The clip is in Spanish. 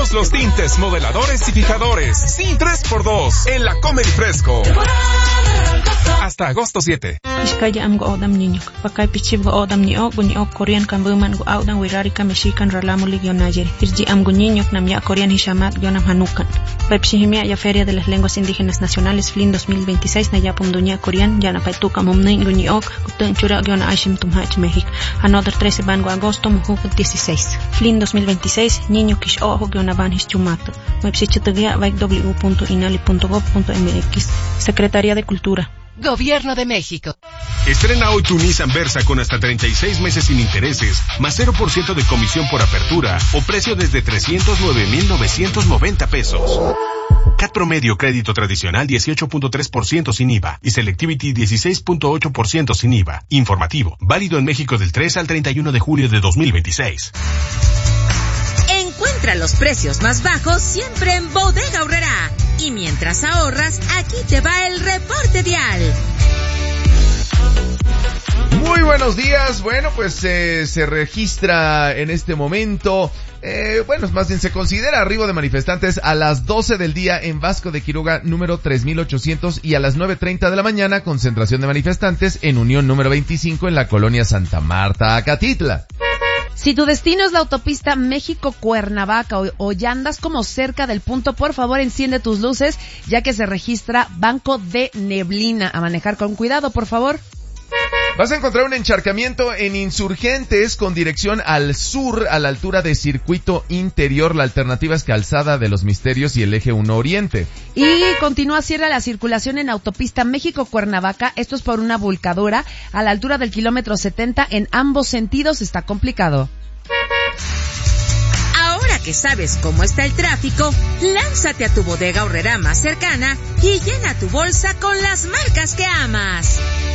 todos los tintes, modeladores y fijadores, sin 3x2, en la Comer y Fresco. Hasta agosto 7. Iskaya am go odam niño. Pakay pichib go odam niyo, gunyo Korean kan buman go outdan wirari ka mexican ralamulig yonayer. Irji am guñiño nam ya Korean hishamat yonam hanukan. Pepsihimia ya Feria de las Lenguas Indígenas Nacionales FLIN 2026 na yapum dunya Korean ya na paituka momnin guñyo kuten chura yona aishim tumhach México. Another 13 bango agosto mujuk 16. FLIN 2026 niño kish ojo yona ban hischumato. Website www.inali.gov.mx. Secretaría de Cultura. Gobierno de México. Estrena hoy tu Nissan Versa con hasta 36 meses sin intereses, más 0% de comisión por apertura o precio desde 309,990 pesos. CAT promedio crédito tradicional 18.3% sin IVA y Selectivity 16.8% sin IVA. Informativo, válido en México del 3 al 31 de julio de 2026. Encuentra los precios más bajos siempre en Bodega Aurrerá. Y mientras ahorras, aquí te va el reporte vial. Muy buenos días. Bueno, pues se registra en este momento, más bien se considera arribo de manifestantes a las 12 del día en Vasco de Quiroga número 3800 y a las 9:30 de la mañana concentración de manifestantes en Unión número 25 en la colonia Santa Marta, Acatitla. Si tu destino es la autopista México-Cuernavaca o ya andas como cerca del punto, por favor enciende tus luces, ya que se registra banco de neblina. A manejar con cuidado, por favor. Vas a encontrar un encharcamiento en Insurgentes con dirección al sur, a la altura de Circuito Interior. La alternativa es Calzada de los Misterios y el Eje 1 Oriente. Y continúa, cierra la circulación en autopista México-Cuernavaca. Esto es por una volcadura a la altura del kilómetro 70 en ambos sentidos. Está complicado. Ahora que sabes cómo está el tráfico, lánzate a tu Bodega Aurrerá más cercana y llena tu bolsa con las marcas que amas.